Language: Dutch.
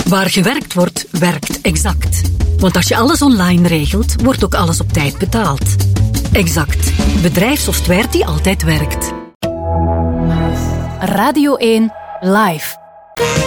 Waar gewerkt wordt, werkt Exact. Want als je alles online regelt, wordt ook alles op tijd betaald. Exact. Bedrijfssoftware die altijd werkt. Radio 1 Live.